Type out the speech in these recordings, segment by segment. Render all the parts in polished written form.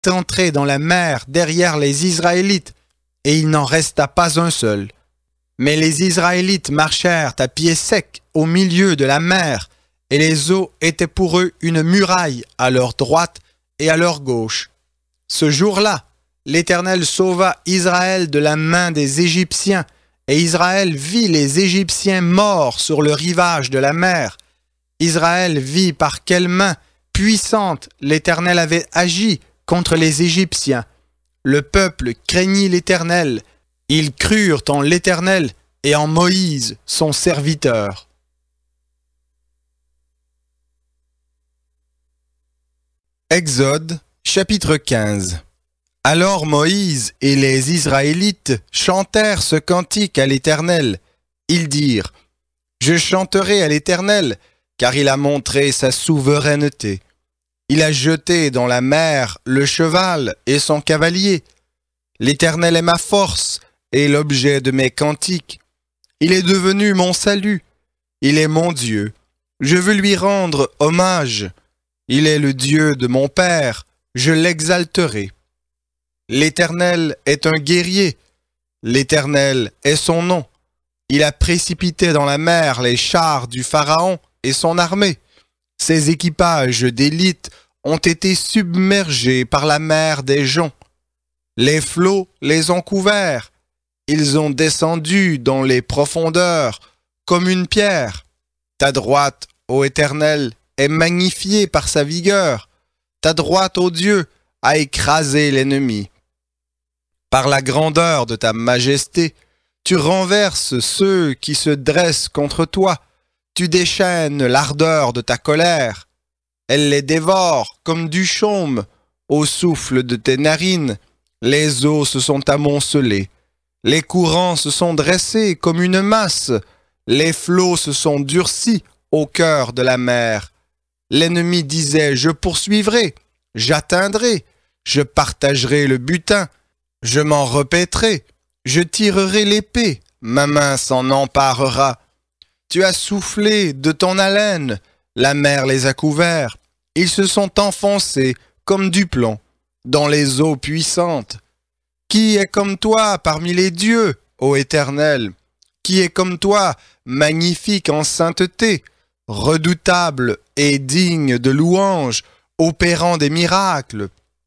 entré dans la mer derrière les Israélites, et il n'en resta pas un seul. Mais les Israélites marchèrent à pied sec au milieu de la mer, et les eaux étaient pour eux une muraille à leur droite et à leur gauche. Ce jour-là, l'Éternel sauva Israël de la main des Égyptiens, et Israël vit les Égyptiens morts sur le rivage de la mer. Israël vit par quelle main puissante l'Éternel avait agi contre les Égyptiens. Le peuple craignit l'Éternel. Ils crurent en l'Éternel et en Moïse, son serviteur. Exode, chapitre 15. Alors Moïse et les Israélites chantèrent ce cantique à l'Éternel. Ils dirent : Je chanterai à l'Éternel, car il a montré sa souveraineté. Il a jeté dans la mer le cheval et son cavalier. L'Éternel est ma force et l'objet de mes cantiques. Il est devenu mon salut. Il est mon Dieu. Je veux lui rendre hommage. Il est le Dieu de mon Père. Je l'exalterai. L'Éternel est un guerrier. L'Éternel est son nom. Il a précipité dans la mer les chars du Pharaon et son armée. Ses équipages d'élite ont été submergés par la mer des joncs. Les flots les ont couverts. Ils ont descendu dans les profondeurs comme une pierre. Ta droite, ô Éternel, est magnifiée par sa vigueur. Ta droite, ô Dieu, a écrasé l'ennemi. Par la grandeur de ta majesté, tu renverses ceux qui se dressent contre toi. Tu déchaînes l'ardeur de ta colère. Elle les dévore comme du chaume. Au souffle de tes narines, les eaux se sont amoncelées. Les courants se sont dressés comme une masse. Les flots se sont durcis au cœur de la mer. L'ennemi disait : Je poursuivrai, j'atteindrai, je partagerai le butin, je m'en repaîtrai, je tirerai l'épée, ma main s'en emparera. Tu as soufflé de ton haleine, la mer les a couverts. Ils se sont enfoncés comme du plomb dans les eaux puissantes. Qui est comme toi parmi les dieux, ô Éternel? Qui est comme toi, magnifique en sainteté, redoutable et digne de louange, opérant des miracles?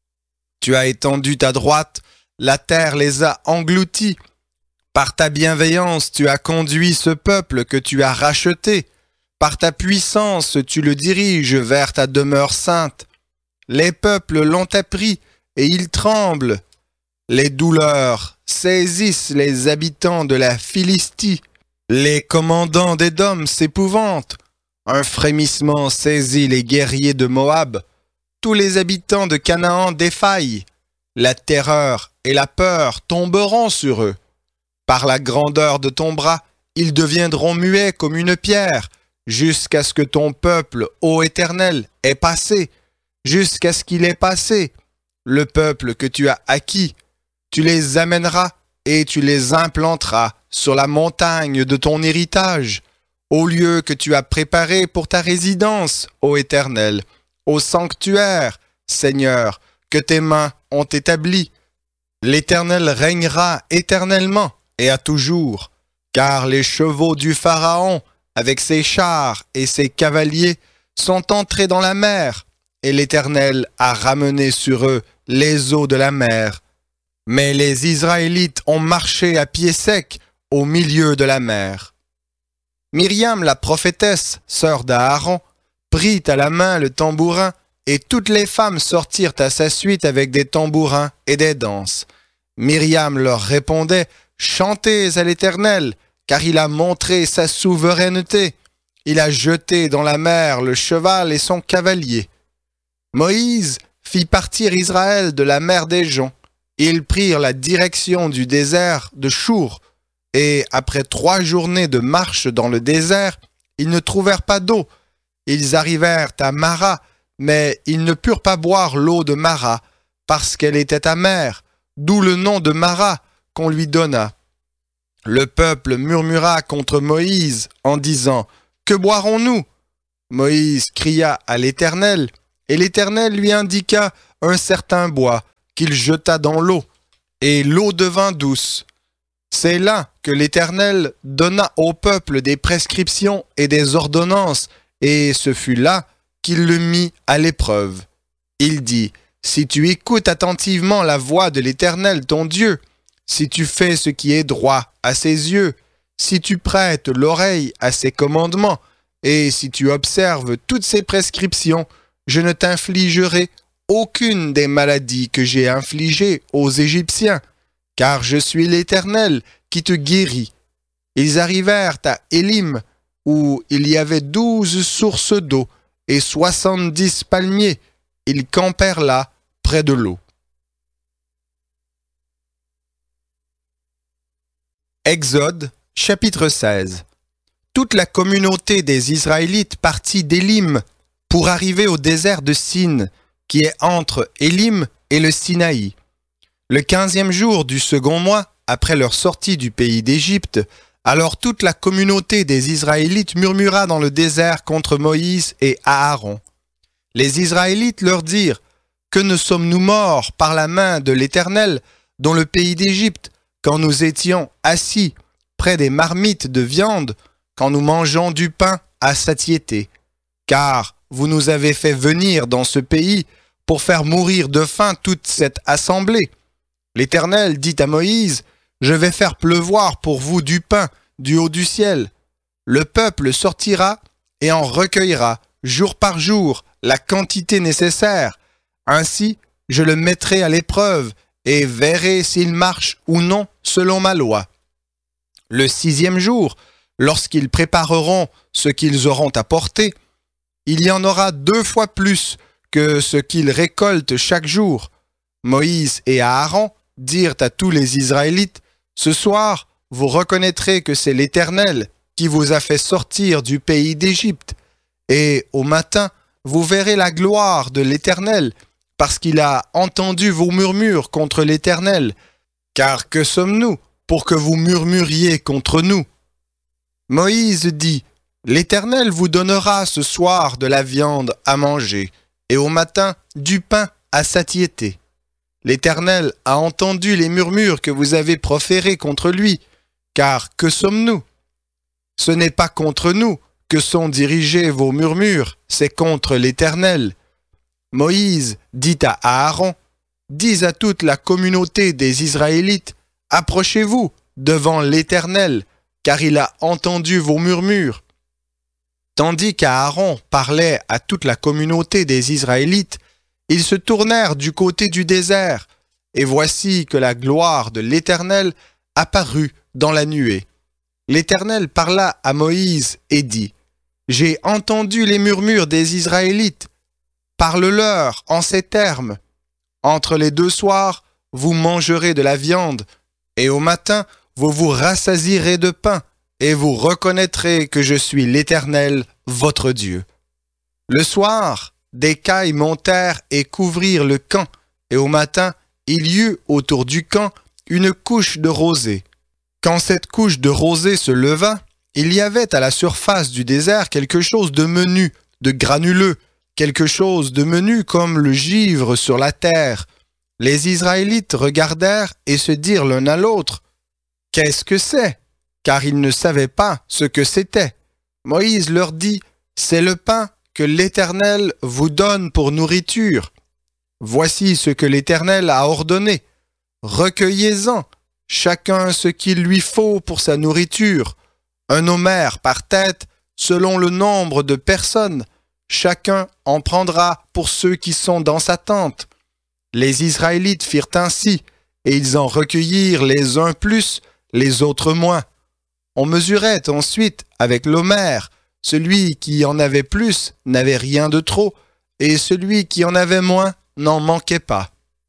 Tu as étendu ta droite, la terre les a engloutis. Par ta bienveillance, tu as conduit ce peuple que tu as racheté. Par ta puissance, tu le diriges vers ta demeure sainte. Les peuples l'ont appris et ils tremblent. Les douleurs saisissent les habitants de la Philistie. Les commandants d'Édom s'épouvantent. Un frémissement saisit les guerriers de Moab. Tous les habitants de Canaan défaillent. La terreur et la peur tomberont sur eux. Par la grandeur de ton bras, ils deviendront muets comme une pierre, jusqu'à ce que ton peuple, ô Éternel, ait passé, jusqu'à ce qu'il ait passé. Le peuple que tu as acquis, tu les amèneras et tu les implanteras sur la montagne de ton héritage, au lieu que tu as préparé pour ta résidence, ô Éternel, au sanctuaire, Seigneur, que tes mains ont établi. L'Éternel régnera éternellement et à toujours, car les chevaux du Pharaon, avec ses chars et ses cavaliers, sont entrés dans la mer, et l'Éternel a ramené sur eux les eaux de la mer. Mais les Israélites ont marché à pied sec au milieu de la mer. Myriam la prophétesse, sœur d'Aaron, prit à la main le tambourin, et toutes les femmes sortirent à sa suite avec des tambourins et des danses. Myriam leur répondait : Chantez à l'Éternel, car il a montré sa souveraineté. Il a jeté dans la mer le cheval et son cavalier. Moïse fit partir Israël de la mer des joncs. Ils prirent la direction du désert de Chour, et après 3 journées de marche dans le désert, ils ne trouvèrent pas d'eau. Ils arrivèrent à Mara, mais ils ne purent pas boire l'eau de Mara, parce qu'elle était amère, d'où le nom de Mara qu'on lui donna. Le peuple murmura contre Moïse en disant : Que boirons-nous ? Moïse cria à l'Éternel, et l'Éternel lui indiqua un certain bois qu'il jeta dans l'eau, et l'eau devint douce. C'est là que l'Éternel donna au peuple des prescriptions et des ordonnances, et ce fut là qu'il le mit à l'épreuve. Il dit, si tu écoutes attentivement la voix de l'Éternel ton Dieu, si tu fais ce qui est droit à ses yeux, si tu prêtes l'oreille à ses commandements, et si tu observes toutes ses prescriptions, je ne t'infligerai aucune des maladies que j'ai infligées aux Égyptiens, car je suis l'Éternel qui te guérit. Ils arrivèrent à Élim, où il y avait 12 sources d'eau et 70 palmiers. Ils campèrent là, près de l'eau. Exode, chapitre 16. Toute la communauté des Israélites partit d'Élim pour arriver au désert de Sin, qui est entre Élim et le Sinaï. Le 15e jour du second mois, après leur sortie du pays d'Égypte, alors toute la communauté des Israélites murmura dans le désert contre Moïse et Aaron. Les Israélites leur dirent, « Que ne sommes-nous morts par la main de l'Éternel dans le pays d'Égypte, quand nous étions assis près des marmites de viande, quand nous mangeons du pain à satiété. Car vous nous avez fait venir dans ce pays pour faire mourir de faim toute cette assemblée. L'Éternel dit à Moïse, « Je vais faire pleuvoir pour vous du pain du haut du ciel. Le peuple sortira et en recueillera jour par jour la quantité nécessaire. Ainsi, je le mettrai à l'épreuve et verrai s'il marche ou non selon ma loi. Le 6e jour, lorsqu'ils prépareront ce qu'ils auront apporté, il y en aura 2 fois plus que ce qu'ils récoltent chaque jour. » Moïse et Aaron dirent à tous les Israélites, « Ce soir, vous reconnaîtrez que c'est l'Éternel qui vous a fait sortir du pays d'Égypte. Et au matin, vous verrez la gloire de l'Éternel, parce qu'il a entendu vos murmures contre l'Éternel. Car que sommes-nous pour que vous murmuriez contre nous? » Moïse dit, « L'Éternel vous donnera ce soir de la viande à manger, et au matin du pain à satiété. L'Éternel a entendu les murmures que vous avez proférés contre lui, car que sommes-nous? Ce n'est pas contre nous que sont dirigés vos murmures, c'est contre l'Éternel. » Moïse dit à Aaron, « Dis à toute la communauté des Israélites, approchez-vous devant l'Éternel, car il a entendu vos murmures. » Tandis qu'Aaron parlait à toute la communauté des Israélites, ils se tournèrent du côté du désert, et voici que la gloire de l'Éternel apparut dans la nuée. L'Éternel parla à Moïse et dit, « J'ai entendu les murmures des Israélites. Parle-leur en ces termes. Entre les 2 soirs, vous mangerez de la viande, et au matin, vous vous rassasierez de pain, et vous reconnaîtrez que je suis l'Éternel, votre Dieu. » Le soir, des cailles montèrent et couvrirent le camp, et au matin, il y eut autour du camp une couche de rosée. Quand cette couche de rosée se leva, il y avait à la surface du désert quelque chose de menu, de granuleux, quelque chose de menu comme le givre sur la terre. Les Israélites regardèrent et se dirent l'un à l'autre, « Qu'est-ce que c'est ?» Car ils ne savaient pas ce que c'était. Moïse leur dit, « C'est le pain que l'Éternel vous donne pour nourriture. Voici ce que l'Éternel a ordonné. Recueillez-en, chacun ce qu'il lui faut pour sa nourriture, un homère par tête, selon le nombre de personnes. Chacun en prendra pour ceux qui sont dans sa tente. » Les Israélites firent ainsi, et ils en recueillirent les uns plus, les autres moins. On mesurait ensuite avec l'homère. Celui qui en avait plus n'avait rien de trop, et celui qui en avait moins n'en manquait pas.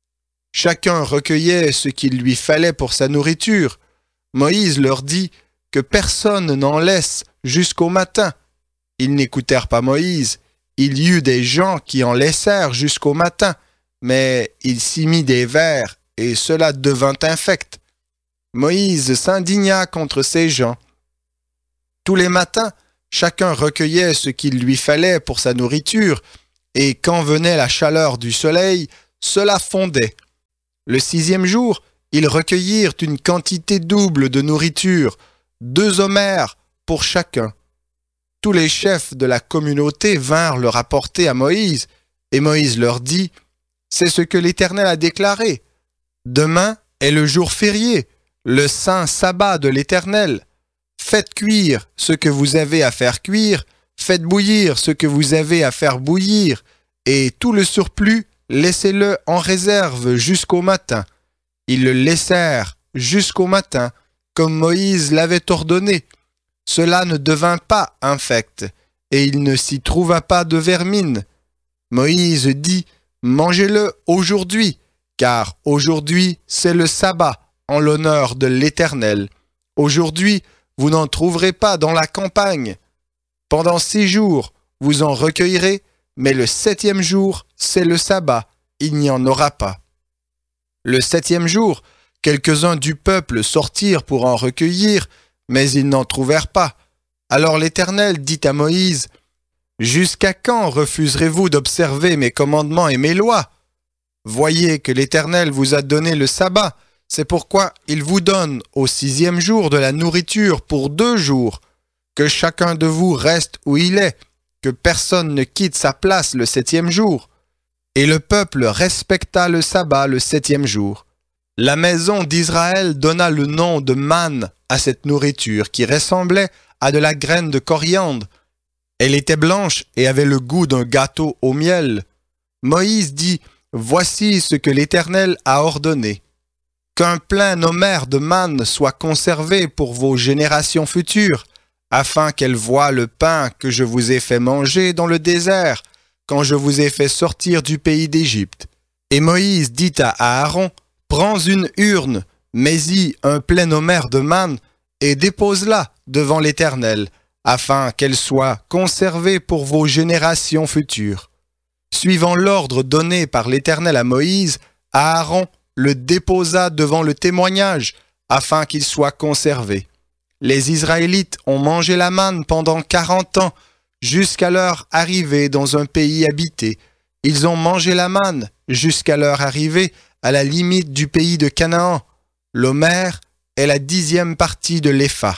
Chacun recueillait ce qu'il lui fallait pour sa nourriture. Moïse leur dit que personne n'en laisse jusqu'au matin. Ils n'écoutèrent pas Moïse. Il y eut des gens qui en laissèrent jusqu'au matin, mais il s'y mit des vers, et cela devint infect. Moïse s'indigna contre ces gens. Tous les matins, chacun recueillait ce qu'il lui fallait pour sa nourriture, et quand venait la chaleur du soleil, cela fondait. Le 6e jour, ils recueillirent une quantité double de nourriture, 2 omers pour chacun. Tous les chefs de la communauté vinrent le rapporter à Moïse, et Moïse leur dit, « C'est ce que l'Éternel a déclaré. Demain est le jour férié, le saint sabbat de l'Éternel. Faites cuire ce que vous avez à faire cuire, faites bouillir ce que vous avez à faire bouillir, et tout le surplus, laissez-le en réserve jusqu'au matin. » Ils le laissèrent jusqu'au matin, comme Moïse l'avait ordonné. Cela ne devint pas infect, et il ne s'y trouva pas de vermine. Moïse dit, « Mangez-le aujourd'hui, car aujourd'hui c'est le sabbat en l'honneur de l'Éternel. Aujourd'hui, vous n'en trouverez pas dans la campagne. Pendant 6 jours, vous en recueillerez, mais le 7e jour, c'est le sabbat, il n'y en aura pas. » Le 7e jour, quelques-uns du peuple sortirent pour en recueillir, mais ils n'en trouvèrent pas. Alors l'Éternel dit à Moïse, « Jusqu'à quand refuserez-vous d'observer mes commandements et mes lois? Voyez que l'Éternel vous a donné le sabbat, c'est pourquoi il vous donne au 6e jour de la nourriture pour 2 jours. Que chacun de vous reste où il est, que personne ne quitte sa place le 7e jour. » Et le peuple respecta le sabbat le 7e jour. La maison d'Israël donna le nom de manne à cette nourriture qui ressemblait à de la graine de coriandre. Elle était blanche et avait le goût d'un gâteau au miel. Moïse dit, « Voici ce que l'Éternel a ordonné. Qu'un plein homère de manne soit conservé pour vos générations futures, afin qu'elles voient le pain que je vous ai fait manger dans le désert, quand je vous ai fait sortir du pays d'Égypte. » Et Moïse dit à Aaron, « Prends une urne, mets-y un plein homère de manne, et dépose-la devant l'Éternel, afin qu'elle soit conservée pour vos générations futures. » Suivant l'ordre donné par l'Éternel à Moïse, Aaron le déposa devant le témoignage, afin qu'il soit conservé. Les Israélites ont mangé la manne pendant 40 ans, jusqu'à leur arrivée dans un pays habité. Ils ont mangé la manne jusqu'à leur arrivée à la limite du pays de Canaan. L'homère est la 10e partie de l'épha.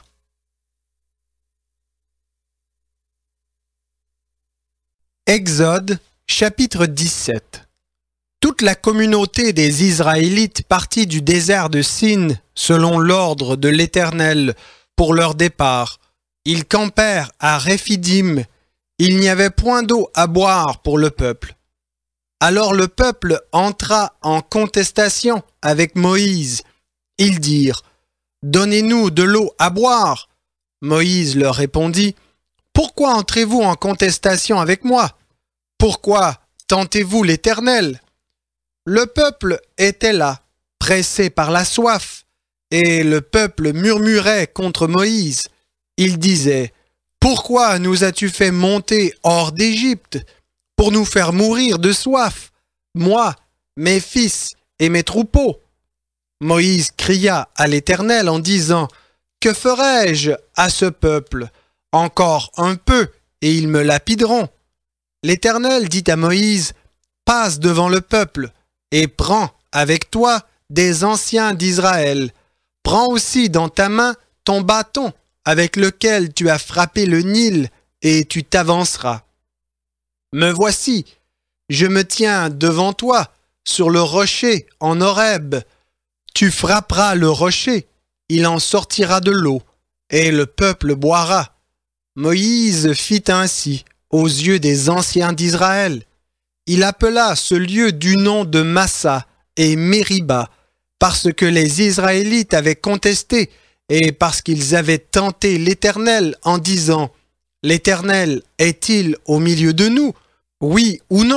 Exode, chapitre 17. Toute la communauté des Israélites partit du désert de Sin, selon l'ordre de l'Éternel, pour leur départ. Ils campèrent à Réphidim. Il n'y avait point d'eau à boire pour le peuple. Alors le peuple entra en contestation avec Moïse. Ils dirent, « Donnez-nous de l'eau à boire. » Moïse leur répondit, « Pourquoi entrez-vous en contestation avec moi? Pourquoi tentez-vous l'Éternel? » Le peuple était là, pressé par la soif, et le peuple murmurait contre Moïse. Il disait, « Pourquoi nous as-tu fait monter hors d'Égypte pour nous faire mourir de soif, moi, mes fils et mes troupeaux? » Moïse cria à l'Éternel en disant, « Que ferai-je à ce peuple? Encore un peu, et ils me lapideront. » L'Éternel dit à Moïse, « Passe devant le peuple, et prends avec toi des anciens d'Israël. Prends aussi dans ta main ton bâton, avec lequel tu as frappé le Nil, et tu t'avanceras. Me voici, je me tiens devant toi, sur le rocher en Horeb. Tu frapperas le rocher, il en sortira de l'eau, et le peuple boira. » Moïse fit ainsi aux yeux des anciens d'Israël. Il appela ce lieu du nom de Massa et Mériba, parce que les Israélites avaient contesté et parce qu'ils avaient tenté l'Éternel en disant, « L'Éternel est-il au milieu de nous? Oui ou non? »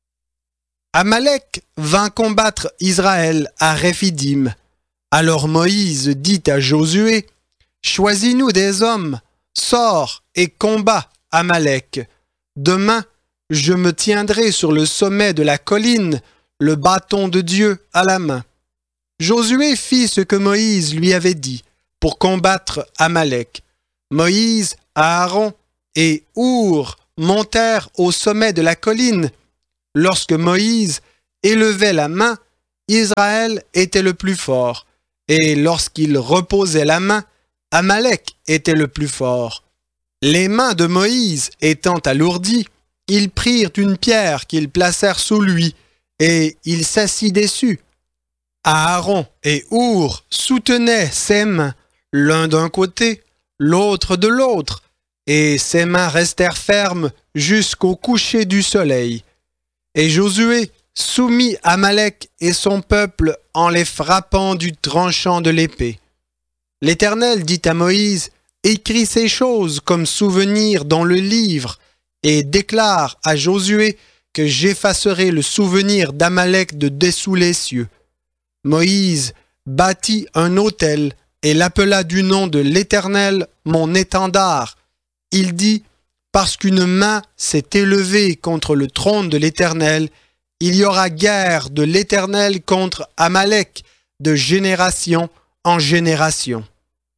Amalek vint combattre Israël à Réphidim. Alors Moïse dit à Josué, « Choisis-nous des hommes, sors et combat Amalek. Demain, je me tiendrai sur le sommet de la colline, le bâton de Dieu à la main. » Josué fit ce que Moïse lui avait dit pour combattre Amalek. Moïse, Aaron et Our montèrent au sommet de la colline. Lorsque Moïse élevait la main, Israël était le plus fort, et lorsqu'il reposait la main, Amalek était le plus fort. Les mains de Moïse étant alourdies, ils prirent une pierre qu'ils placèrent sous lui, et il s'assit dessus. Aaron et Our soutenaient ses mains, l'un d'un côté, l'autre de l'autre, et ses mains restèrent fermes jusqu'au coucher du soleil. Et Josué soumit Amalek et son peuple en les frappant du tranchant de l'épée. L'Éternel dit à Moïse, « Écris ces choses comme souvenir dans le livre, et déclare à Josué que j'effacerai le souvenir d'Amalek de dessous les cieux. » Moïse bâtit un autel et l'appela du nom de l'Éternel mon étendard. Il dit, « Parce qu'une main s'est élevée contre le trône de l'Éternel, il y aura guerre de l'Éternel contre Amalek de génération en génération. »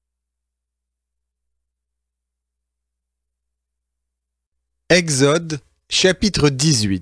Exode, chapitre 18.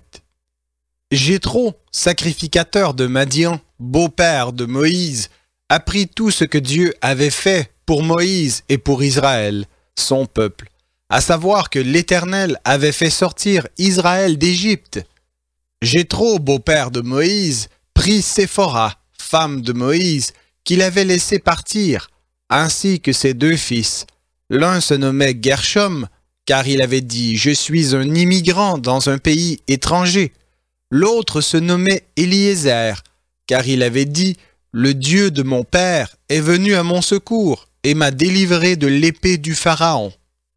Jéthro, sacrificateur de Madian, beau-père de Moïse, apprit tout ce que Dieu avait fait pour Moïse et pour Israël, son peuple, à savoir que l'Éternel avait fait sortir Israël d'Égypte. Jéthro, beau-père de Moïse, prit Séphora, femme de Moïse, qu'il avait laissé partir, ainsi que ses 2 fils. L'un se nommait Gershom, car il avait dit « Je suis un immigrant dans un pays étranger ». L'autre se nommait Éliézer, car il avait dit « Le Dieu de mon père est venu à mon secours et m'a délivré de l'épée du Pharaon ».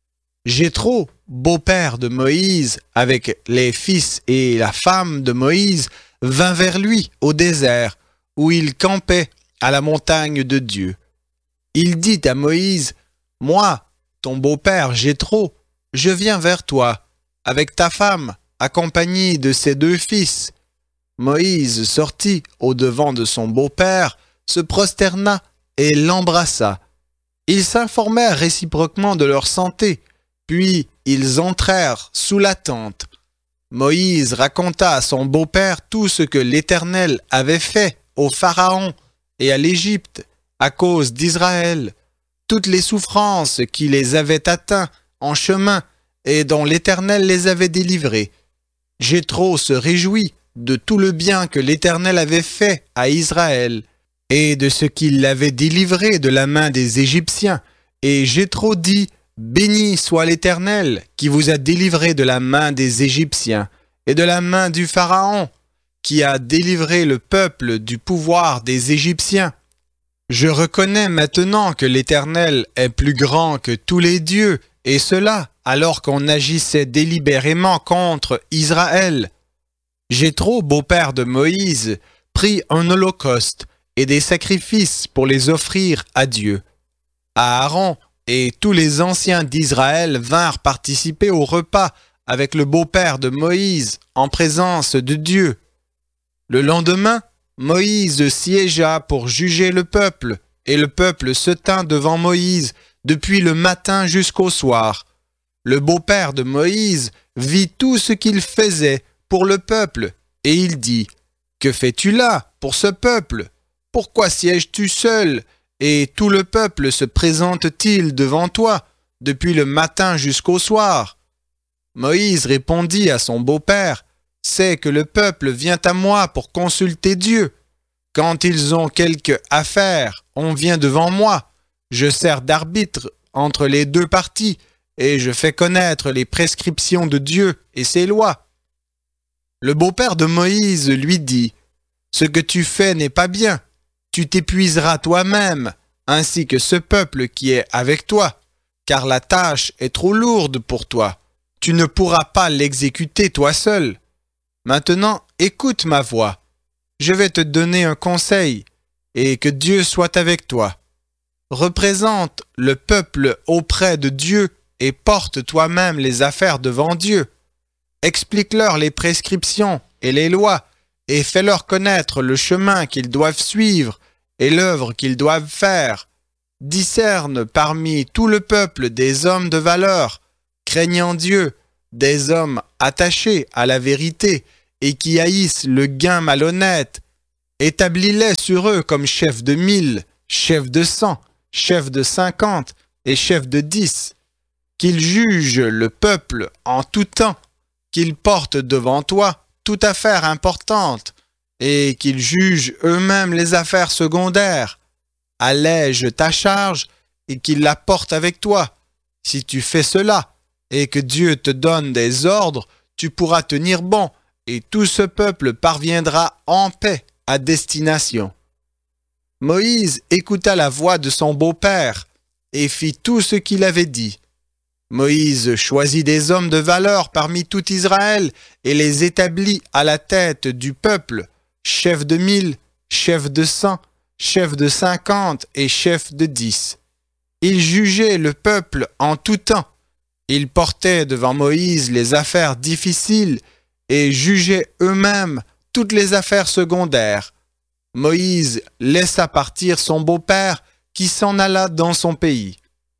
Jéthro, beau-père de Moïse, avec les fils et la femme de Moïse, vint vers lui au désert, où il campait à la montagne de Dieu. Il dit à Moïse, « Moi, ton beau-père Jéthro, je viens vers toi, avec ta femme, accompagnée de ses 2 fils. » Moïse sortit au-devant de son beau-père, se prosterna et l'embrassa. Ils s'informèrent réciproquement de leur santé, puis ils entrèrent sous la tente. Moïse raconta à son beau-père tout ce que l'Éternel avait fait au Pharaon et à l'Égypte à cause d'Israël, toutes les souffrances qui les avaient atteints en chemin et dont l'Éternel les avait délivrés. Jéthro se réjouit de tout le bien que l'Éternel avait fait à Israël et de ce qu'il l'avait délivré de la main des Égyptiens. Et Jéthro dit, « Béni soit l'Éternel qui vous a délivré de la main des Égyptiens et de la main du Pharaon, qui a délivré le peuple du pouvoir des Égyptiens. Je reconnais maintenant que l'Éternel est plus grand que tous les dieux, et cela alors qu'on agissait délibérément contre Israël. » Jéthro, beau-père de Moïse, prit un holocauste et des sacrifices pour les offrir à Dieu. Aaron et tous les anciens d'Israël vinrent participer au repas avec le beau-père de Moïse en présence de Dieu. Le lendemain, Moïse siégea pour juger le peuple, et le peuple se tint devant Moïse depuis le matin jusqu'au soir. Le beau-père de Moïse vit tout ce qu'il faisait pour le peuple, et il dit, « Que fais-tu là pour ce peuple? Pourquoi sièges-tu seul, et tout le peuple se présente-t-il devant toi depuis le matin jusqu'au soir? » Moïse répondit à son beau-père, « C'est que le peuple vient à moi pour consulter Dieu. Quand ils ont quelque affaire, on vient devant moi. Je sers d'arbitre entre les 2 parties, et je fais connaître les prescriptions de Dieu et ses lois. » Le beau-père de Moïse lui dit, « Ce que tu fais n'est pas bien. Tu t'épuiseras toi-même, ainsi que ce peuple qui est avec toi, car la tâche est trop lourde pour toi. Tu ne pourras pas l'exécuter toi seul. Maintenant, écoute ma voix. Je vais te donner un conseil, et que Dieu soit avec toi. Représente le peuple auprès de Dieu et porte toi-même les affaires devant Dieu. Explique-leur les prescriptions et les lois, et fais-leur connaître le chemin qu'ils doivent suivre et l'œuvre qu'ils doivent faire. Discerne parmi tout le peuple des hommes de valeur, craignant Dieu, des hommes attachés à la vérité et qui haïssent le gain malhonnête. Établis-les sur eux comme chefs de 1000, chefs de 100, chefs de 50 et chefs de 10. Qu'ils jugent le peuple en tout temps, qu'ils portent devant toi toute affaire importante, et qu'ils jugent eux-mêmes les affaires secondaires. Allège ta charge et qu'ils la portent avec toi. Si tu fais cela, et que Dieu te donne des ordres, tu pourras tenir bon, et tout ce peuple parviendra en paix à destination. Moïse écouta la voix de son beau-père, et fit tout ce qu'il avait dit. Moïse choisit des hommes de valeur parmi tout Israël, et les établit à la tête du peuple, chef de 1000, chef de 100, chef de 50 et chef de 10. Ils jugeaient le peuple en tout temps. Ils portaient devant Moïse les affaires difficiles et jugeaient eux-mêmes toutes les affaires secondaires. Moïse laissa partir son beau-père qui s'en alla dans son pays.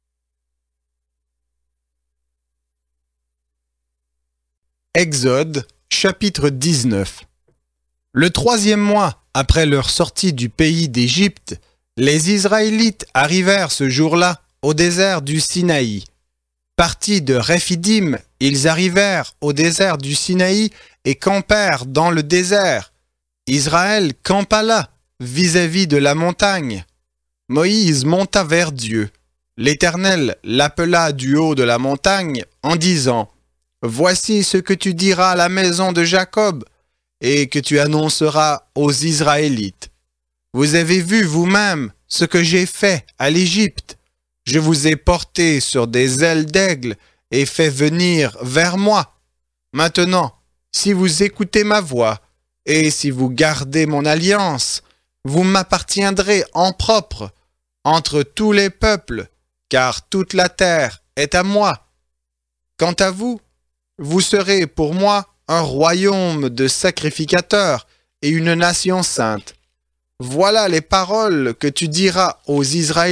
Exode, chapitre 19. Le 3e mois après leur sortie du pays d'Égypte, les Israélites arrivèrent ce jour-là au désert du Sinaï. Partis de Réphidim, ils arrivèrent au désert du Sinaï et campèrent dans le désert. Israël campa là, vis-à-vis de la montagne. Moïse monta vers Dieu. L'Éternel l'appela du haut de la montagne en disant : « Voici ce que tu diras à la maison de Jacob et que tu annonceras aux Israélites. Vous avez vu vous-même ce que j'ai fait à l'Égypte. Je vous ai porté sur des ailes d'aigle et fait venir vers moi. Maintenant, si vous écoutez ma voix et si vous gardez mon alliance, vous m'appartiendrez en propre entre tous les peuples, car toute la terre est à moi. Quant à vous, vous serez pour moi un royaume de sacrificateurs et une nation sainte. Voilà les paroles que tu diras aux Israélites. »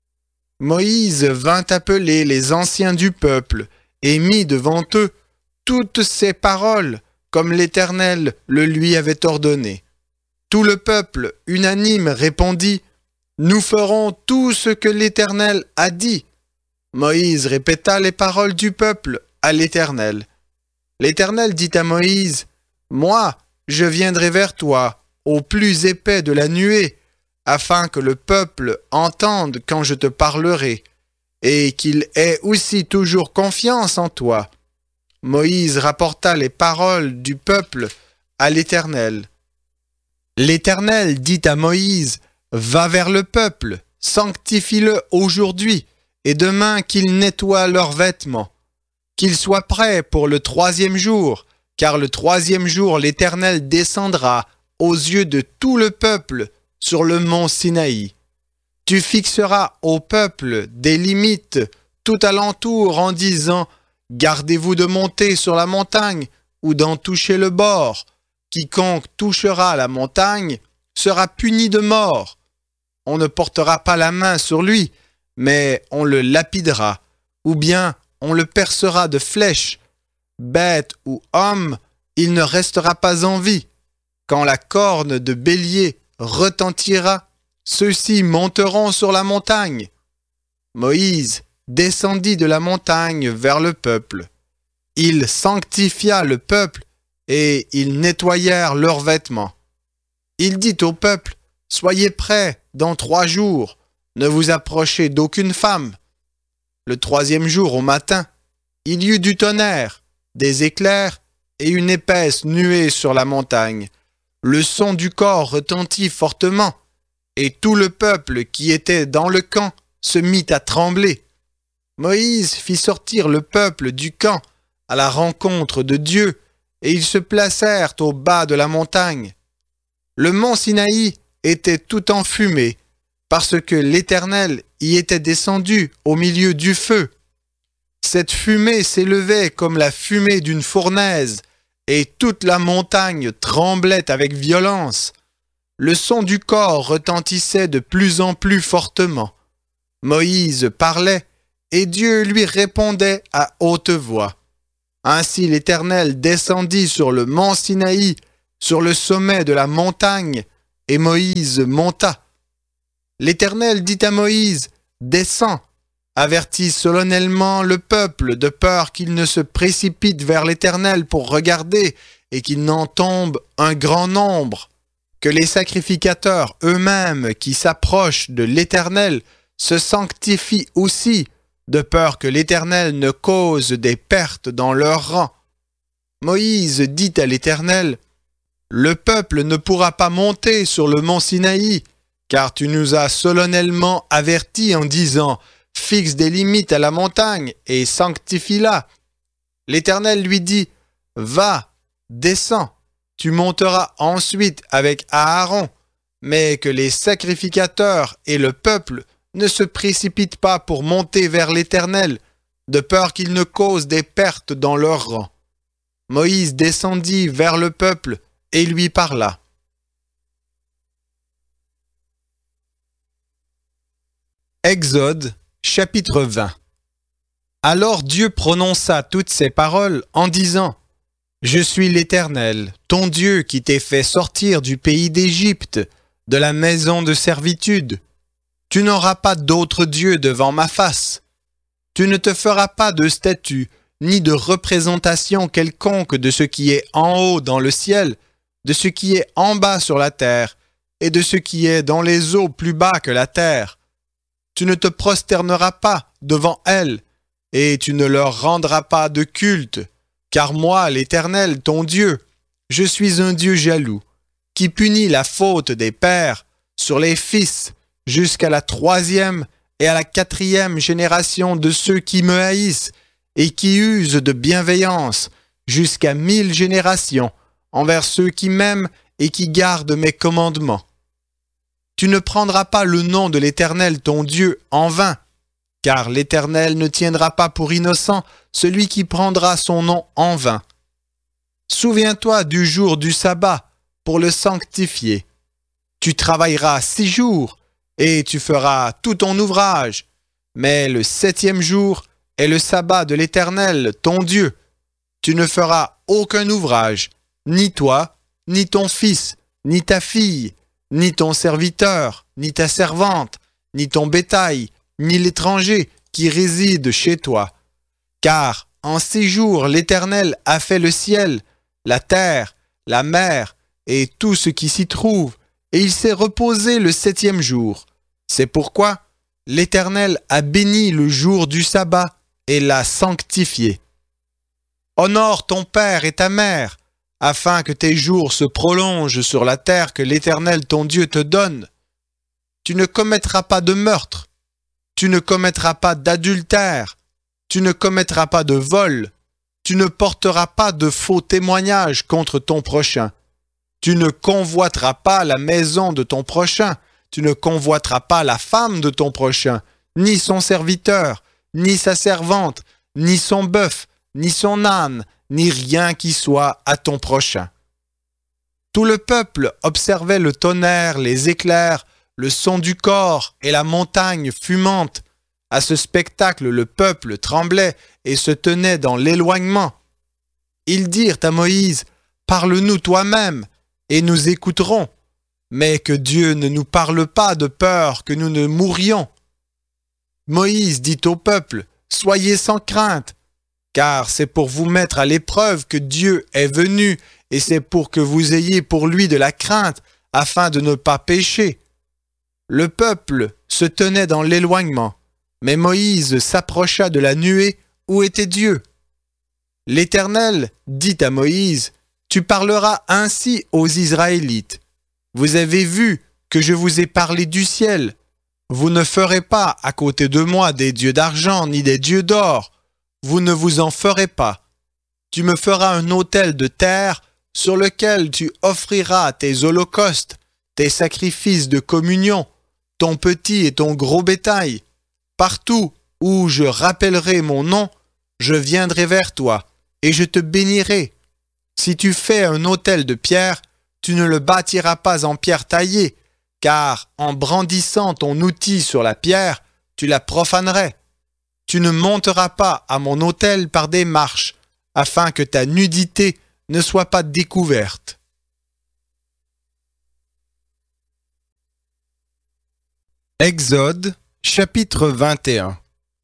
Moïse vint appeler les anciens du peuple et mit devant eux toutes ces paroles comme l'Éternel le lui avait ordonné. Tout le peuple unanime répondit : « Nous ferons tout ce que l'Éternel a dit. » Moïse répéta les paroles du peuple à l'Éternel. L'Éternel dit à Moïse : « Moi, je viendrai vers toi au plus épais de la nuée, afin que le peuple entende quand je te parlerai, et qu'il ait aussi toujours confiance en toi. » Moïse rapporta les paroles du peuple à l'Éternel. L'Éternel dit à Moïse : « Va vers le peuple, sanctifie-le aujourd'hui, et demain qu'ils nettoient leurs vêtements. Qu'ils soient prêts pour le 3e jour, car le 3e jour l'Éternel descendra aux yeux de tout le peuple sur le mont Sinaï. Tu fixeras au peuple des limites tout alentour en disant : Gardez-vous de monter sur la montagne ou d'en toucher le bord. Quiconque touchera la montagne sera puni de mort. On ne portera pas la main sur lui, mais on le lapidera, ou bien on le percera de flèches. Bête ou homme, il ne restera pas en vie. Quand la corne de bélier retentira, ceux-ci monteront sur la montagne. » Moïse descendit de la montagne vers le peuple. Il sanctifia le peuple et ils nettoyèrent leurs vêtements. Il dit au peuple : « Soyez prêts dans 3 jours, ne vous approchez d'aucune femme. » Le 3e jour au matin, il y eut du tonnerre, des éclairs et une épaisse nuée sur la montagne. Le son du cor retentit fortement, et tout le peuple qui était dans le camp se mit à trembler. Moïse fit sortir le peuple du camp à la rencontre de Dieu, et ils se placèrent au bas de la montagne. Le mont Sinaï était tout en fumée, parce que l'Éternel y était descendu au milieu du feu. Cette fumée s'élevait comme la fumée d'une fournaise, et toute la montagne tremblait avec violence. Le son du cor retentissait de plus en plus fortement. Moïse parlait, et Dieu lui répondait à haute voix. Ainsi l'Éternel descendit sur le mont Sinaï, sur le sommet de la montagne, et Moïse monta. L'Éternel dit à Moïse, « Descends, avertis solennellement le peuple de peur qu'il ne se précipite vers l'Éternel pour regarder et qu'il n'en tombe un grand nombre, que les sacrificateurs eux-mêmes qui s'approchent de l'Éternel se sanctifient aussi, de peur que l'Éternel ne cause des pertes dans leur rang. » Moïse dit à l'Éternel, « Le peuple ne pourra pas monter sur le mont Sinaï, car tu nous as solennellement avertis en disant, « Fixe des limites à la montagne et sanctifie-la. » L'Éternel lui dit, « Va, descends, tu monteras ensuite avec Aaron, mais que les sacrificateurs et le peuple ne se précipitent pas pour monter vers l'Éternel, de peur qu'ils ne causent des pertes dans leur rang. » Moïse descendit vers le peuple et lui parla. Exode, chapitre 20. Alors Dieu prononça toutes ces paroles en disant, « Je suis l'Éternel, ton Dieu qui t'ai fait sortir du pays d'Égypte, de la maison de servitude. Tu n'auras pas d'autre Dieu devant ma face. Tu ne te feras pas de statue, ni de représentation quelconque de ce qui est en haut dans le ciel, de ce qui est en bas sur la terre, et de ce qui est dans les eaux plus bas que la terre. Tu ne te prosterneras pas devant elles, et tu ne leur rendras pas de culte, car moi, l'Éternel, ton Dieu, je suis un Dieu jaloux, qui punit la faute des pères sur les fils jusqu'à la 3e et à la 4e génération de ceux qui me haïssent et qui usent de bienveillance jusqu'à 1000 générations envers ceux qui m'aiment et qui gardent mes commandements. Tu ne prendras pas le nom de l'Éternel ton Dieu en vain, car l'Éternel ne tiendra pas pour innocent celui qui prendra son nom en vain. Souviens-toi du jour du sabbat pour le sanctifier. Tu travailleras 6 jours et tu feras tout ton ouvrage, mais le 7e jour est le sabbat de l'Éternel ton Dieu. Tu ne feras aucun ouvrage, ni toi, ni ton fils, ni ta fille, ni ton serviteur, ni ta servante, ni ton bétail, ni l'étranger qui réside chez toi. Car en 6 jours l'Éternel a fait le ciel, la terre, la mer et tout ce qui s'y trouve, et il s'est reposé le 7e jour. C'est pourquoi l'Éternel a béni le jour du sabbat et l'a sanctifié. Honore ton père et ta mère, afin que tes jours se prolongent sur la terre que l'Éternel ton Dieu te donne. Tu ne commettras pas de meurtre, tu ne commettras pas d'adultère, tu ne commettras pas de vol, tu ne porteras pas de faux témoignages contre ton prochain. Tu ne convoiteras pas la maison de ton prochain, tu ne convoiteras pas la femme de ton prochain, ni son serviteur, ni sa servante, ni son bœuf, ni son âne, ni rien qui soit à ton prochain. » Tout le peuple observait le tonnerre, les éclairs, le son du cor et la montagne fumante. À ce spectacle, le peuple tremblait et se tenait dans l'éloignement. Ils dirent à Moïse, « Parle-nous toi-même, et nous écouterons. Mais que Dieu ne nous parle pas de peur que nous ne mourions. » Moïse dit au peuple, « Soyez sans crainte, car c'est pour vous mettre à l'épreuve que Dieu est venu, et c'est pour que vous ayez pour lui de la crainte, afin de ne pas pécher. » Le peuple se tenait dans l'éloignement, mais Moïse s'approcha de la nuée où était Dieu. L'Éternel dit à Moïse, « Tu parleras ainsi aux Israélites. Vous avez vu que je vous ai parlé du ciel. Vous ne ferez pas à côté de moi des dieux d'argent ni des dieux d'or. Vous ne vous en ferez pas. Tu me feras un autel de terre sur lequel tu offriras tes holocaustes, tes sacrifices de communion, ton petit et ton gros bétail. Partout où je rappellerai mon nom, je viendrai vers toi et je te bénirai. Si tu fais un autel de pierre, tu ne le bâtiras pas en pierre taillée, car en brandissant ton outil sur la pierre, tu la profanerais. Tu ne monteras pas à mon autel par des marches, afin que ta nudité ne soit pas découverte. Exode, chapitre 21.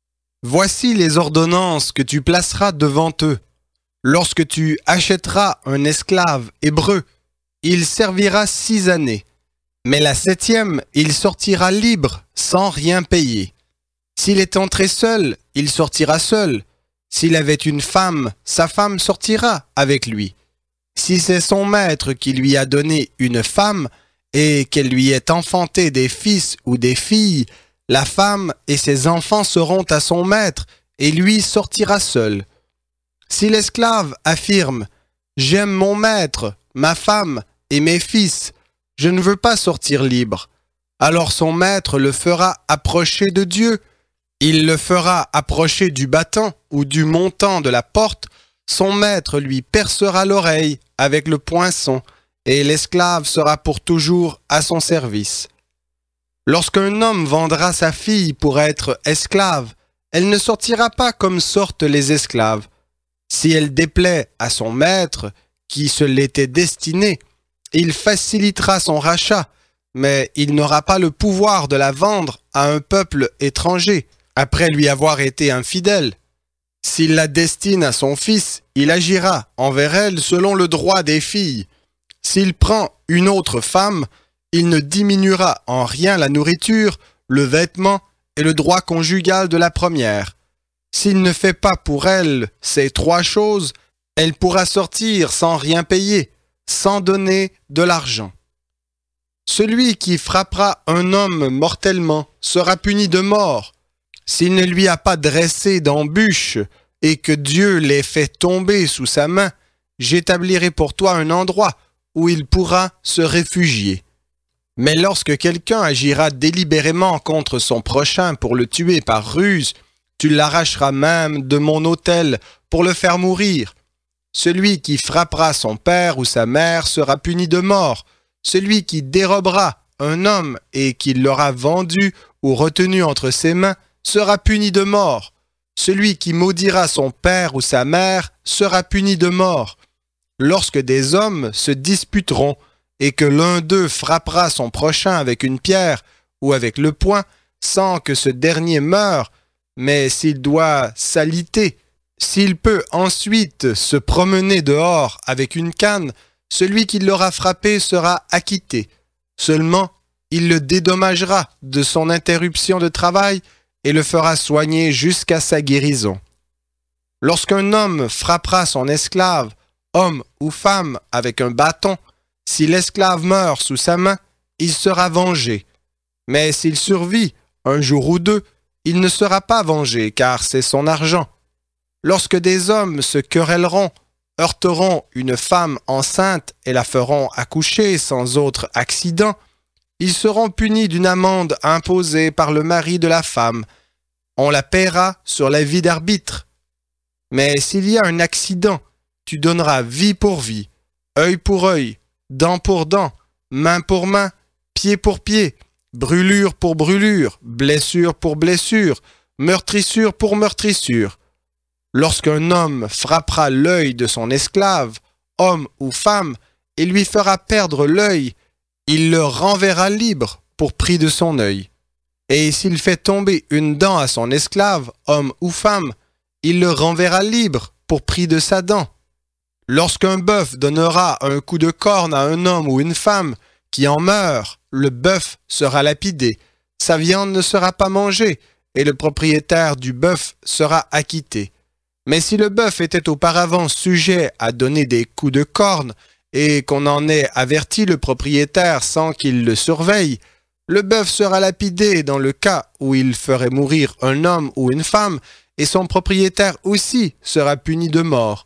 Voici les ordonnances que tu placeras devant eux. Lorsque tu achèteras un esclave hébreu, il servira 6 années. Mais la 7e, il sortira libre, sans rien payer. S'il est entré seul, il sortira seul. S'il avait une femme, sa femme sortira avec lui. Si c'est son maître qui lui a donné une femme, et qu'elle lui ait enfanté des fils ou des filles, la femme et ses enfants seront à son maître, et lui sortira seul. Si l'esclave affirme « J'aime mon maître, ma femme et mes fils, je ne veux pas sortir libre », alors son maître le fera approcher de Dieu. Il le fera approcher du battant ou du montant de la porte, son maître lui percera l'oreille avec le poinçon, et l'esclave sera pour toujours à son service. Lorsqu'un homme vendra sa fille pour être esclave, elle ne sortira pas comme sortent les esclaves. Si elle déplaît à son maître, qui se l'était destiné, il facilitera son rachat, mais il n'aura pas le pouvoir de la vendre à un peuple étranger, après lui avoir été infidèle. S'il la destine à son fils, il agira envers elle selon le droit des filles. S'il prend une autre femme, il ne diminuera en rien la nourriture, le vêtement et le droit conjugal de la première. S'il ne fait pas pour elle ces 3 choses, elle pourra sortir sans rien payer, sans donner de l'argent. Celui qui frappera un homme mortellement sera puni de mort. S'il ne lui a pas dressé d'embûche et que Dieu l'ait fait tomber sous sa main, j'établirai pour toi un endroit où il pourra se réfugier. Mais lorsque quelqu'un agira délibérément contre son prochain pour le tuer par ruse, tu l'arracheras même de mon autel pour le faire mourir. Celui qui frappera son père ou sa mère sera puni de mort. Celui qui dérobera un homme et qui l'aura vendu ou retenu entre ses mains sera puni de mort. Celui qui maudira son père ou sa mère sera puni de mort. Lorsque des hommes se disputeront et que l'un d'eux frappera son prochain avec une pierre ou avec le poing, sans que ce dernier meure, mais s'il doit s'aliter, s'il peut ensuite se promener dehors avec une canne, celui qui l'aura frappé sera acquitté. Seulement, il le dédommagera de son interruption de travail et le fera soigner jusqu'à sa guérison. Lorsqu'un homme frappera son esclave, homme ou femme, avec un bâton, si l'esclave meurt sous sa main, il sera vengé. Mais s'il survit un jour ou 2, il ne sera pas vengé, car c'est son argent. Lorsque des hommes se querelleront, heurteront une femme enceinte et la feront accoucher sans autre accident, ils seront punis d'une amende imposée par le mari de la femme. On la paiera sur l'avis d'arbitre. Mais s'il y a un accident, tu donneras vie pour vie, œil pour œil, dent pour dent, main pour main, pied pour pied, brûlure pour brûlure, blessure pour blessure, meurtrissure pour meurtrissure. Lorsqu'un homme frappera l'œil de son esclave, homme ou femme, et lui fera perdre l'œil, il le renverra libre pour prix de son œil. Et s'il fait tomber une dent à son esclave, homme ou femme, il le renverra libre pour prix de sa dent. Lorsqu'un bœuf donnera un coup de corne à un homme ou une femme qui en meurt, le bœuf sera lapidé, sa viande ne sera pas mangée, et le propriétaire du bœuf sera acquitté. Mais si le bœuf était auparavant sujet à donner des coups de corne, et qu'on en ait averti le propriétaire sans qu'il le surveille, le bœuf sera lapidé dans le cas où il ferait mourir un homme ou une femme, et son propriétaire aussi sera puni de mort.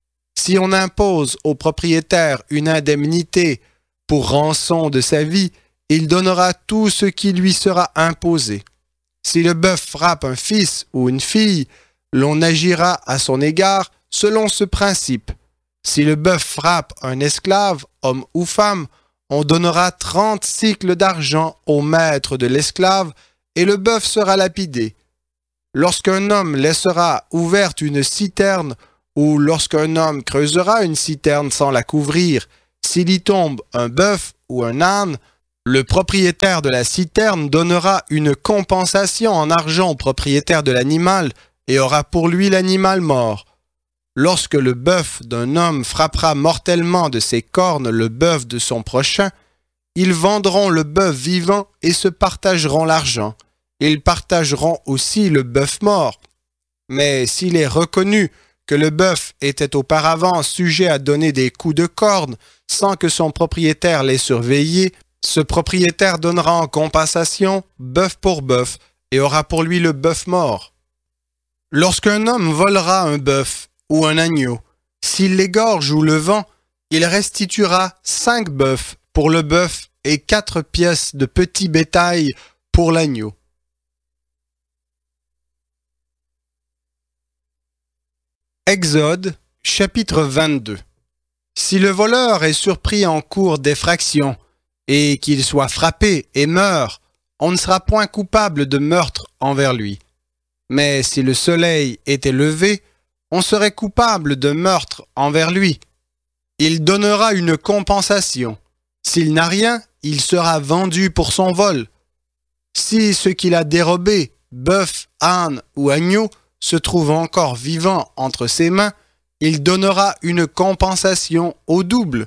Si on impose au propriétaire une indemnité pour rançon de sa vie, il donnera tout ce qui lui sera imposé. Si le bœuf frappe un fils ou une fille, l'on agira à son égard selon ce principe. Si le bœuf frappe un esclave, homme ou femme, on donnera 30 cycles d'argent au maître de l'esclave et le bœuf sera lapidé. Lorsqu'un homme laissera ouverte une citerne ou lorsqu'un homme creusera une citerne sans la couvrir, s'il y tombe un bœuf ou un âne, le propriétaire de la citerne donnera une compensation en argent au propriétaire de l'animal et aura pour lui l'animal mort. Lorsque le bœuf d'un homme frappera mortellement de ses cornes le bœuf de son prochain, ils vendront le bœuf vivant et se partageront l'argent. Ils partageront aussi le bœuf mort. Mais s'il est reconnu que le bœuf était auparavant sujet à donner des coups de corne sans que son propriétaire l'ait surveillé, ce propriétaire donnera en compensation bœuf pour bœuf et aura pour lui le bœuf mort. Lorsqu'un homme volera un bœuf ou un agneau, s'il l'égorge ou le vend, il restituera 5 bœufs pour le bœuf et 4 pièces de petit bétail pour l'agneau. Exode, chapitre 22. Si le voleur est surpris en cours d'effraction, et qu'il soit frappé et meurt, on ne sera point coupable de meurtre envers lui. Mais si le soleil était levé, on serait coupable de meurtre envers lui. Il donnera une compensation. S'il n'a rien, il sera vendu pour son vol. Si ce qu'il a dérobé, bœuf, âne ou agneau, se trouve encore vivant entre ses mains, il donnera une compensation au double.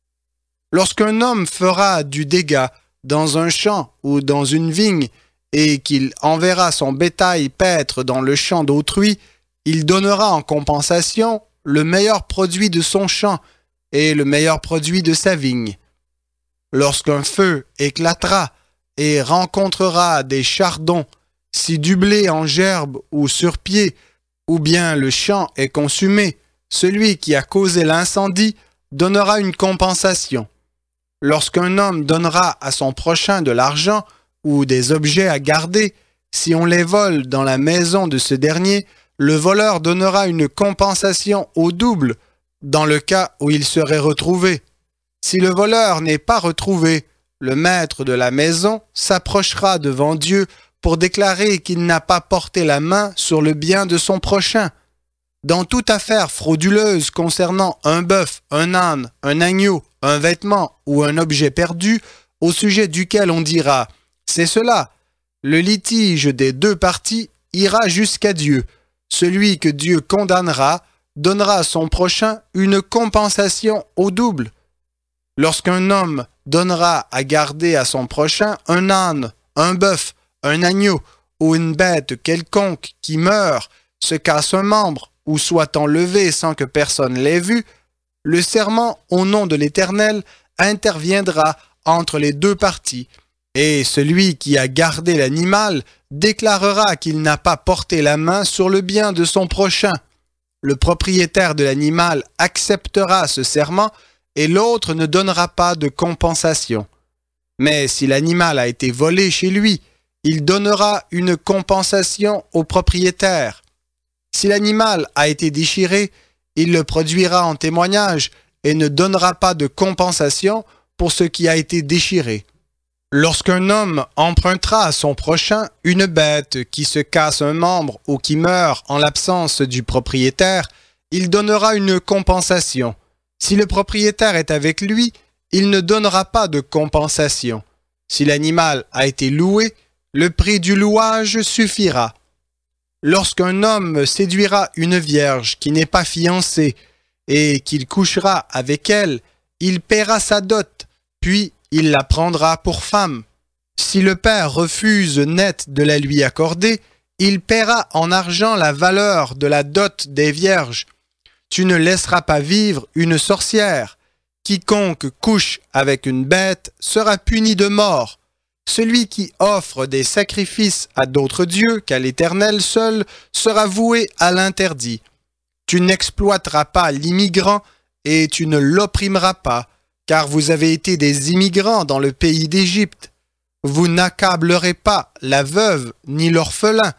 Lorsqu'un homme fera du dégât dans un champ ou dans une vigne et qu'il enverra son bétail paître dans le champ d'autrui, il donnera en compensation le meilleur produit de son champ et le meilleur produit de sa vigne. Lorsqu'un feu éclatera et rencontrera des chardons, si du blé en gerbe ou sur pied, ou bien le champ est consumé, celui qui a causé l'incendie donnera une compensation. Lorsqu'un homme donnera à son prochain de l'argent ou des objets à garder, si on les vole dans la maison de ce dernier, le voleur donnera une compensation au double dans le cas où il serait retrouvé. Si le voleur n'est pas retrouvé, le maître de la maison s'approchera devant Dieu pour déclarer qu'il n'a pas porté la main sur le bien de son prochain. Dans toute affaire frauduleuse concernant un bœuf, un âne, un agneau, un vêtement ou un objet perdu, au sujet duquel on dira « c'est cela », le litige des 2 parties ira jusqu'à Dieu. Celui que Dieu condamnera donnera à son prochain une compensation au double. Lorsqu'un homme donnera à garder à son prochain un âne, un bœuf, un agneau ou une bête quelconque qui meurt, se casse un membre ou soit enlevé sans que personne l'ait vu, le serment au nom de l'Éternel interviendra entre les 2 parties, et celui qui a gardé l'animal déclarera qu'il n'a pas porté la main sur le bien de son prochain. Le propriétaire de l'animal acceptera ce serment et l'autre ne donnera pas de compensation. Mais si l'animal a été volé chez lui, il donnera une compensation au propriétaire. Si l'animal a été déchiré, il le produira en témoignage et ne donnera pas de compensation pour ce qui a été déchiré. Lorsqu'un homme empruntera à son prochain une bête qui se casse un membre ou qui meurt en l'absence du propriétaire, il donnera une compensation. Si le propriétaire est avec lui, il ne donnera pas de compensation. Si l'animal a été loué, le prix du louage suffira. Lorsqu'un homme séduira une vierge qui n'est pas fiancée et qu'il couchera avec elle, il paiera sa dot, puis il la prendra pour femme. Si le père refuse net de la lui accorder, il paiera en argent la valeur de la dot des vierges. Tu ne laisseras pas vivre une sorcière. Quiconque couche avec une bête sera puni de mort. Celui qui offre des sacrifices à d'autres dieux qu'à l'Éternel seul sera voué à l'interdit. Tu n'exploiteras pas l'immigrant et tu ne l'opprimeras pas, car vous avez été des immigrants dans le pays d'Égypte. Vous n'accablerez pas la veuve ni l'orphelin.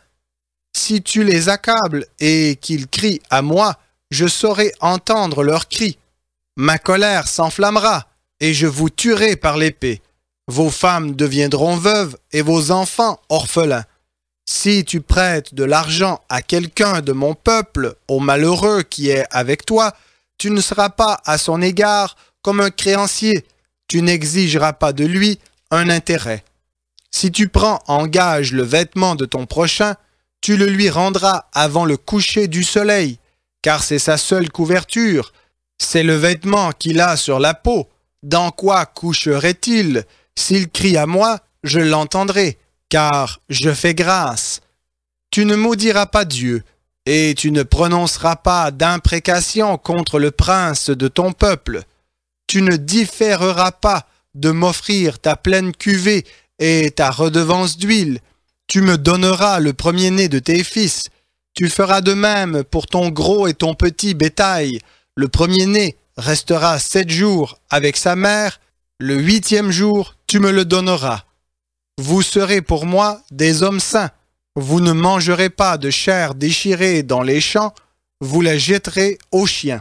Si tu les accables et qu'ils crient à moi, je saurai entendre leurs cris. Ma colère s'enflammera et je vous tuerai par l'épée. Vos femmes deviendront veuves et vos enfants orphelins. Si tu prêtes de l'argent à quelqu'un de mon peuple, au malheureux qui est avec toi, tu ne seras pas à son égard comme un créancier. Tu n'exigeras pas de lui un intérêt. Si tu prends en gage le vêtement de ton prochain, tu le lui rendras avant le coucher du soleil, car c'est sa seule couverture. C'est le vêtement qu'il a sur la peau. Dans quoi coucherait-il? S'il crie à moi, je l'entendrai, car je fais grâce. Tu ne maudiras pas Dieu, et tu ne prononceras pas d'imprécation contre le prince de ton peuple. Tu ne différeras pas de m'offrir ta pleine cuvée et ta redevance d'huile. Tu me donneras le premier-né de tes fils. Tu feras de même pour ton gros et ton petit bétail. Le premier-né restera 7 jours avec sa mère. Le 8e jour, tu me le donneras. Vous serez pour moi des hommes saints. Vous ne mangerez pas de chair déchirée dans les champs. Vous la jetterez aux chiens.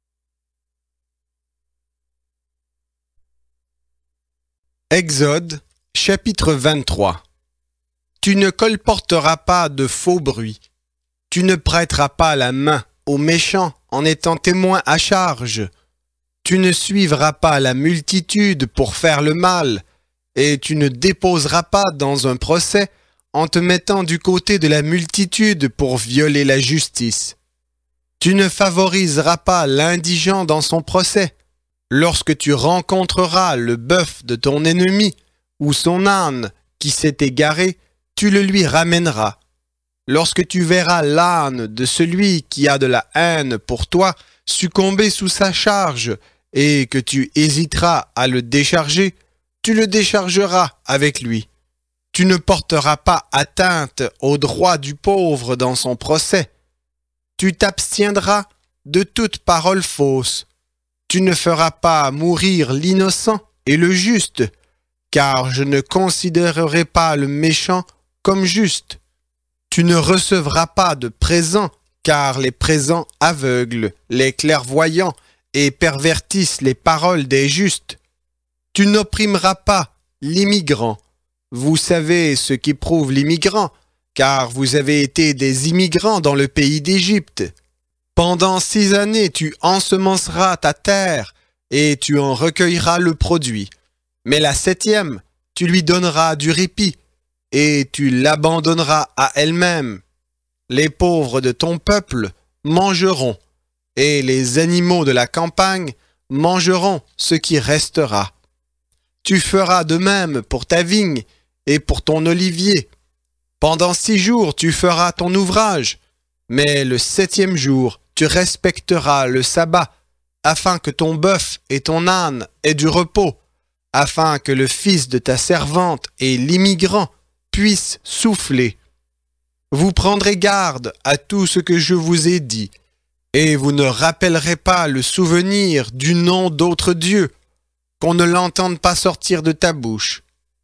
Exode, chapitre 23. Tu ne colporteras pas de faux bruits. Tu ne prêteras pas la main aux méchants en étant témoin à charge. Tu ne suivras pas la multitude pour faire le mal, et tu ne déposeras pas dans un procès en te mettant du côté de la multitude pour violer la justice. Tu ne favoriseras pas l'indigent dans son procès. Lorsque tu rencontreras le bœuf de ton ennemi ou son âne qui s'est égaré, tu le lui ramèneras. Lorsque tu verras l'âne de celui qui a de la haine pour toi succomber sous sa charge et que tu hésiteras à le décharger, tu le déchargeras avec lui. Tu ne porteras pas atteinte au droit du pauvre dans son procès. Tu t'abstiendras de toute parole fausse. Tu ne feras pas mourir l'innocent et le juste, car je ne considérerai pas le méchant comme juste. Tu ne recevras pas de présents, car les présents aveuglent les clairvoyants et pervertissent les paroles des justes. Tu n'opprimeras pas l'immigrant. Vous savez ce qu'éprouve l'immigrant, car vous avez été des immigrants dans le pays d'Égypte. Pendant 6 années, tu ensemenceras ta terre et tu en recueilleras le produit. Mais la 7e, tu lui donneras du répit et tu l'abandonneras à elle-même. Les pauvres de ton peuple mangeront et les animaux de la campagne mangeront ce qui restera. Tu feras de même pour ta vigne et pour ton olivier. Pendant 6 jours, tu feras ton ouvrage, mais le 7e jour, tu respecteras le sabbat, afin que ton bœuf et ton âne aient du repos, afin que le fils de ta servante et l'immigrant puissent souffler. Vous prendrez garde à tout ce que je vous ai dit, et vous ne rappellerez pas le souvenir du nom d'autres dieux, qu'on ne l'entende pas sortir de ta bouche.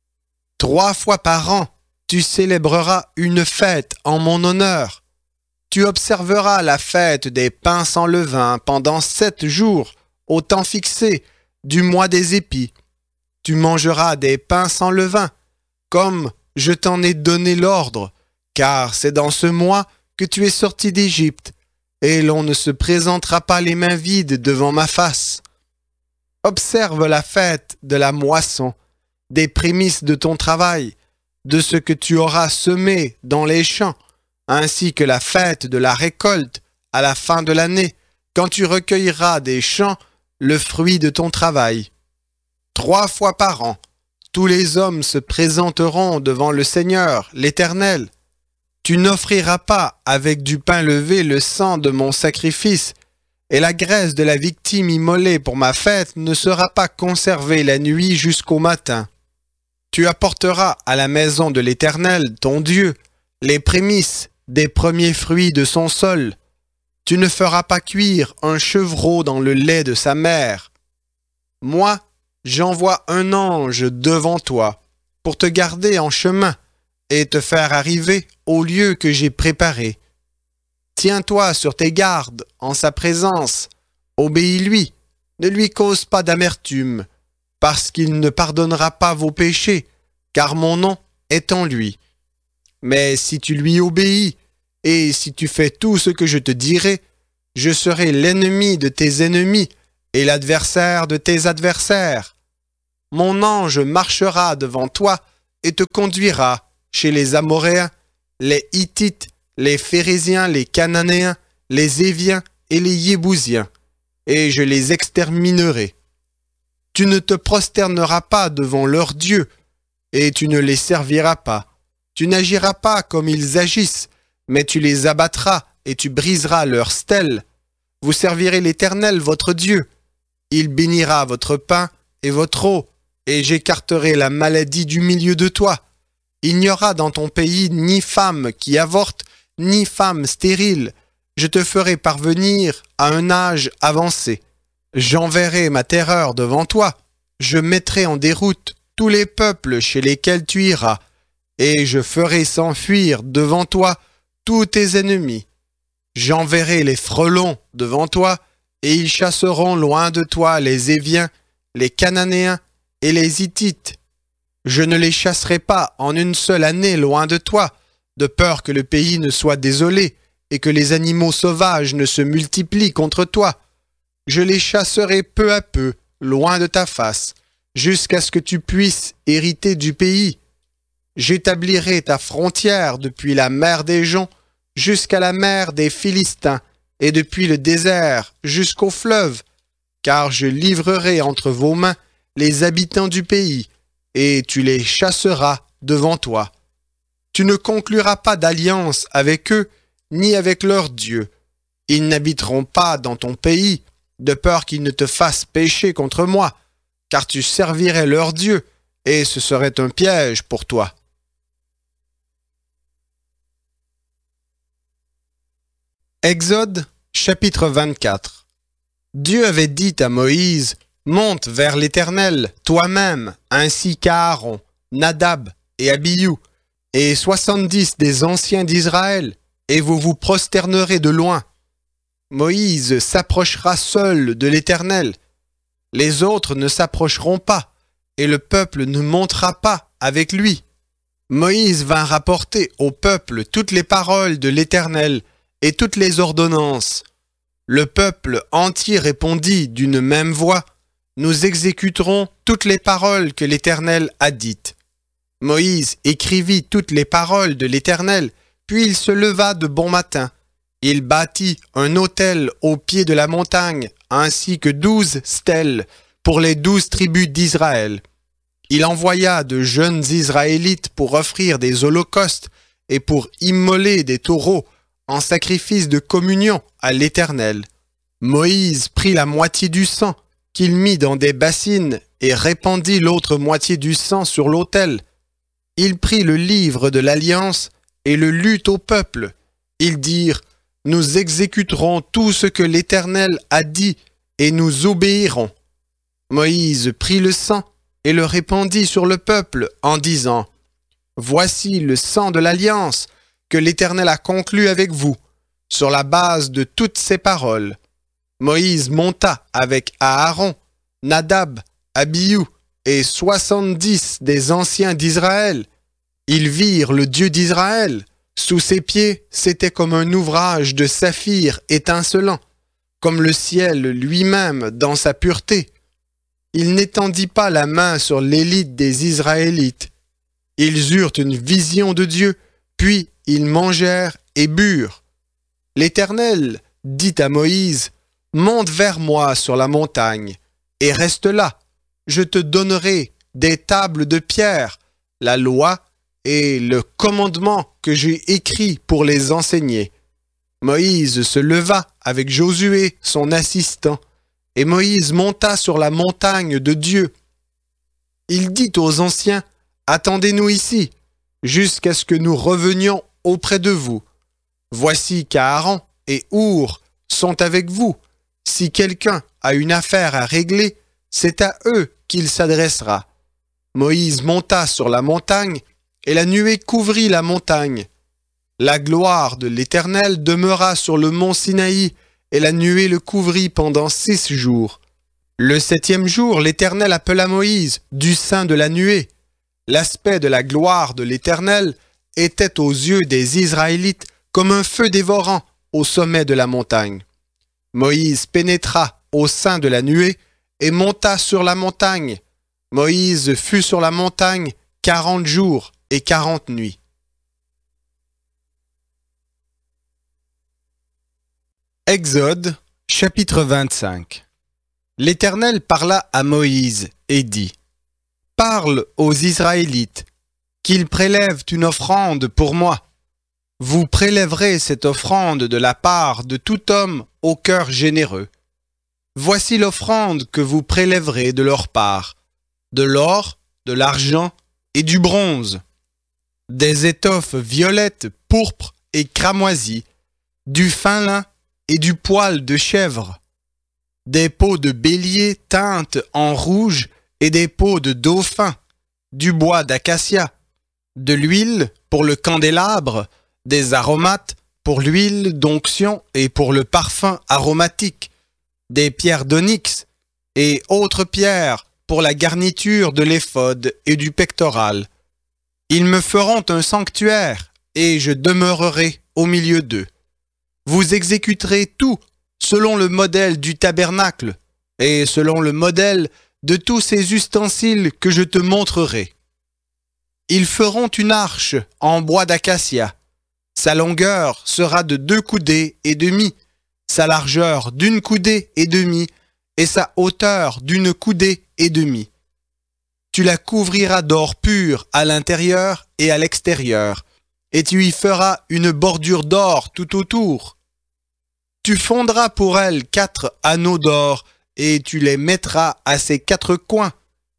3 fois par an, tu célébreras une fête en mon honneur. Tu observeras la fête des pains sans levain pendant 7 jours, au temps fixé, du mois des épis. Tu mangeras des pains sans levain, comme je t'en ai donné l'ordre, car c'est dans ce mois que tu es sorti d'Égypte, et l'on ne se présentera pas les mains vides devant ma face. Observe la fête de la moisson, des prémices de ton travail, de ce que tu auras semé dans les champs, ainsi que la fête de la récolte à la fin de l'année, quand tu recueilleras des champs le fruit de ton travail. 3 fois par an, tous les hommes se présenteront devant le Seigneur, l'Éternel. Tu n'offriras pas avec du pain levé le sang de mon sacrifice, et la graisse de la victime immolée pour ma fête ne sera pas conservée la nuit jusqu'au matin. Tu apporteras à la maison de l'Éternel, ton Dieu, les prémices des premiers fruits de son sol. Tu ne feras pas cuire un chevreau dans le lait de sa mère. Moi, j'envoie un ange devant toi pour te garder en chemin et te faire arriver au lieu que j'ai préparé. Tiens-toi sur tes gardes en sa présence, obéis-lui, ne lui cause pas d'amertume, parce qu'il ne pardonnera pas vos péchés, car mon nom est en lui. Mais si tu lui obéis, et si tu fais tout ce que je te dirai, je serai l'ennemi de tes ennemis et l'adversaire de tes adversaires. Mon ange marchera devant toi et te conduira chez les Amoréens, les Hittites, les Phérésiens, les Cananéens, les Éviens et les Yébousiens, et je les exterminerai. Tu ne te prosterneras pas devant leurs dieux, et tu ne les serviras pas. Tu n'agiras pas comme ils agissent, mais tu les abattras et tu briseras leurs stèles. Vous servirez l'Éternel votre Dieu. Il bénira votre pain et votre eau, et j'écarterai la maladie du milieu de toi. Il n'y aura dans ton pays ni femme qui avorte, ni femme stérile. Je te ferai parvenir à un âge avancé. J'enverrai ma terreur devant toi. Je mettrai en déroute tous les peuples chez lesquels tu iras, et je ferai s'enfuir devant toi tous tes ennemis. J'enverrai les frelons devant toi, et ils chasseront loin de toi les Éviens, les Cananéens et les Hittites. Je ne les chasserai pas en une seule année loin de toi, de peur que le pays ne soit désolé et que les animaux sauvages ne se multiplient contre toi. Je les chasserai peu à peu, loin de ta face, jusqu'à ce que tu puisses hériter du pays. J'établirai ta frontière depuis la mer des joncs jusqu'à la mer des Philistins, et depuis le désert jusqu'au fleuve, car je livrerai entre vos mains les habitants du pays, et tu les chasseras devant toi. Tu ne concluras pas d'alliance avec eux, ni avec leurs dieux. Ils n'habiteront pas dans ton pays, de peur qu'ils ne te fassent pécher contre moi, car tu servirais leurs dieux, et ce serait un piège pour toi. Exode, chapitre 24. Dieu avait dit à Moïse, « Monte vers l'Éternel, toi-même, ainsi qu'Aaron, Nadab et Abihu, et 70 des anciens d'Israël, et vous vous prosternerez de loin. Moïse s'approchera seul de l'Éternel. Les autres ne s'approcheront pas, et le peuple ne montera pas avec lui. » Moïse vint rapporter au peuple toutes les paroles de l'Éternel et toutes les ordonnances. Le peuple entier répondit d'une même voix, « Nous exécuterons toutes les paroles que l'Éternel a dites. » Moïse écrivit toutes les paroles de l'Éternel, puis il se leva de bon matin. Il bâtit un autel au pied de la montagne, ainsi que 12 stèles pour les 12 tribus d'Israël. Il envoya de jeunes Israélites pour offrir des holocaustes et pour immoler des taureaux en sacrifice de communion à l'Éternel. Moïse prit la moitié du sang, qu'il mit dans des bassines, et répandit l'autre moitié du sang sur l'autel. Il prit le livre de l'Alliance et le lut au peuple. Ils dirent, « Nous exécuterons tout ce que l'Éternel a dit, et nous obéirons. » Moïse prit le sang et le répandit sur le peuple en disant, « Voici le sang de l'Alliance que l'Éternel a conclu avec vous, sur la base de toutes ces paroles. » Moïse monta avec Aaron, Nadab, Abihu et 70 des anciens d'Israël. Ils virent le Dieu d'Israël. Sous ses pieds, c'était comme un ouvrage de saphir étincelant, comme le ciel lui-même dans sa pureté. Il n'étendit pas la main sur l'élite des Israélites. Ils eurent une vision de Dieu, puis ils mangèrent et burent. L'Éternel dit à Moïse, « Monte vers moi sur la montagne, et reste là. Je te donnerai des tables de pierre, la loi et le commandement que j'ai écrit pour les enseigner. » Moïse se leva avec Josué, son assistant, et Moïse monta sur la montagne de Dieu. Il dit aux anciens, « Attendez-nous ici, jusqu'à ce que nous revenions auprès de vous. Voici qu'Aaron et Our sont avec vous. Si quelqu'un a une affaire à régler, c'est à eux qu'il s'adressera. » Moïse monta sur la montagne, et la nuée couvrit la montagne. La gloire de l'Éternel demeura sur le mont Sinaï, et la nuée le couvrit pendant 6 jours. Le 7e jour, l'Éternel appela Moïse du sein de la nuée. L'aspect de la gloire de l'Éternel était aux yeux des Israélites comme un feu dévorant au sommet de la montagne. Moïse pénétra au sein de la nuée et monta sur la montagne. Moïse fut sur la montagne 40 jours et 40 nuits. Exode, chapitre 25. L'Éternel parla à Moïse et dit : Parle aux Israélites, qu'ils prélèvent une offrande pour moi. Vous prélèverez cette offrande de la part de tout homme au cœur généreux. Voici l'offrande que vous prélèverez de leur part, de l'or, de l'argent et du bronze, des étoffes violettes, pourpres et cramoisies, du fin lin et du poil de chèvre, des peaux de bélier teintes en rouge et des peaux de dauphin, du bois d'acacia, de l'huile pour le candélabre, des aromates pour l'huile d'onction et pour le parfum aromatique, des pierres d'onyx et autres pierres pour la garniture de l'éphod et du pectoral. Ils me feront un sanctuaire et je demeurerai au milieu d'eux. Vous exécuterez tout selon le modèle du tabernacle et selon le modèle de tous ces ustensiles que je te montrerai. Ils feront une arche en bois d'acacia. Sa longueur sera de 2 coudées et demie, sa largeur d'1 coudée et demie, et sa hauteur d'1 coudée et demie. Tu la couvriras d'or pur à l'intérieur et à l'extérieur, et tu y feras une bordure d'or tout autour. Tu fondras pour elle 4 anneaux d'or, et tu les mettras à ses 4 coins,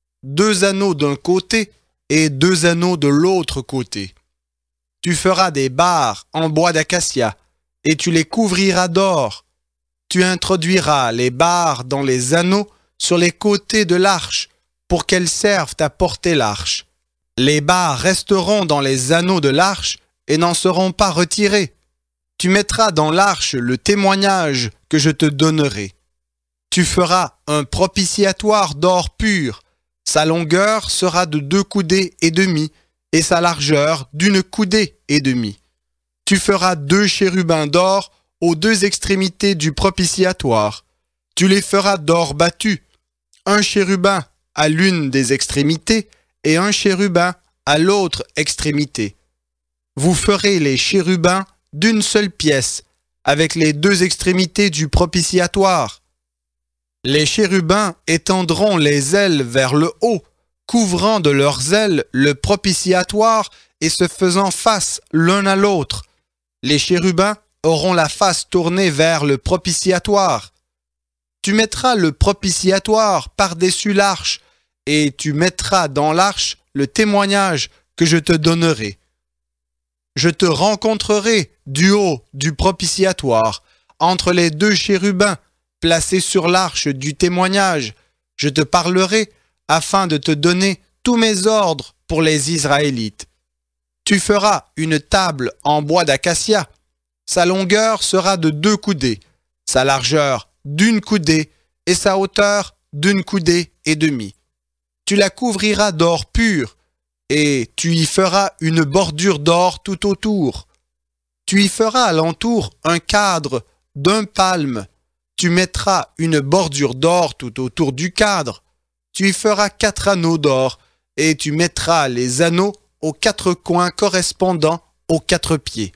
2 anneaux d'un côté et 2 anneaux de l'autre côté. Tu feras des barres en bois d'acacia, et tu les couvriras d'or. Tu introduiras les barres dans les anneaux sur les côtés de l'arche, pour qu'elles servent à porter l'arche. Les barres resteront dans les anneaux de l'arche et n'en seront pas retirées. Tu mettras dans l'arche le témoignage que je te donnerai. Tu feras un propitiatoire d'or pur. Sa longueur sera de 2 coudées et demie, et sa largeur d'1 coudée et demie. Tu feras 2 chérubins d'or aux 2 extrémités du propitiatoire. Tu les feras d'or battu, un chérubin à l'une des extrémités et un chérubin à l'autre extrémité. Vous ferez les chérubins d'1 seule pièce, avec les 2 extrémités du propitiatoire. Les chérubins étendront les ailes vers le haut, couvrant de leurs ailes le propitiatoire et se faisant face l'un à l'autre. Les chérubins auront la face tournée vers le propitiatoire. Tu mettras le propitiatoire par-dessus l'arche, et tu mettras dans l'arche le témoignage que je te donnerai. Je te rencontrerai du haut du propitiatoire, entre les 2 chérubins placés sur l'arche du témoignage. Je te parlerai afin de te donner tous mes ordres pour les Israélites. Tu feras une table en bois d'acacia. Sa longueur sera de 2 coudées, sa largeur d'1 coudée et sa hauteur d'1 coudée et demie. Tu la couvriras d'or pur et tu y feras une bordure d'or tout autour. Tu y feras alentour un cadre d'1 palme. Tu mettras une bordure d'or tout autour du cadre. Tu y feras 4 anneaux d'or, et tu mettras les anneaux aux 4 coins correspondant aux 4 pieds.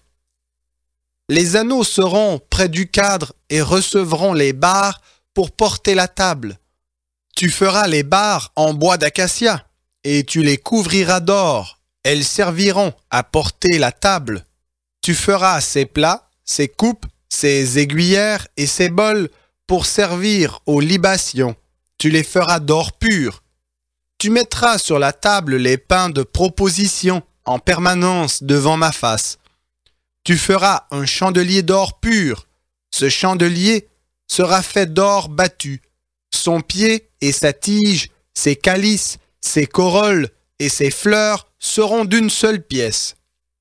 Les anneaux seront près du cadre et recevront les barres pour porter la table. Tu feras les barres en bois d'acacia, et tu les couvriras d'or. Elles serviront à porter la table. Tu feras ses plats, ses coupes, ses aiguillères et ses bols pour servir aux libations. Tu les feras d'or pur. Tu mettras sur la table les pains de proposition en permanence devant ma face. Tu feras un chandelier d'or pur. Ce chandelier sera fait d'or battu. Son pied et sa tige, ses calices, ses corolles et ses fleurs seront d'1 seule pièce.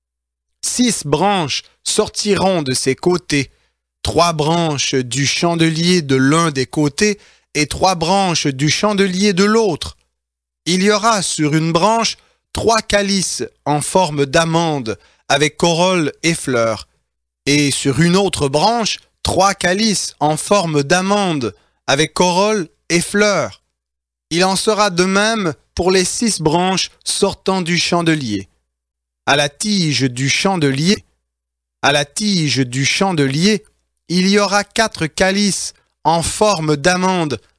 6 branches sortiront de ses côtés, 3 branches du chandelier de l'un des côtés et 3 branches du chandelier de l'autre. Il y aura sur une branche 3 calices en forme d'amande avec corolle et fleurs, et sur une autre branche, 3 calices en forme d'amande avec corolle et fleurs. Il en sera de même pour les 6 branches sortant du chandelier. À la tige du chandelier, il y aura 4 calices en forme d'amande